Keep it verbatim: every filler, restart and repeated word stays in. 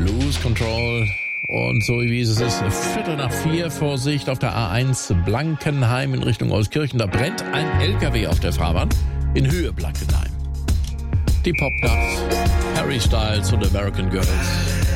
Lose Control. Und so wie es ist, Viertel nach vier, Vorsicht auf der A eins Blankenheim in Richtung Euskirchen. Da brennt ein L K W auf der Fahrbahn in Höhe Blankenheim. Die Popnacht, Harry Styles und American Girls.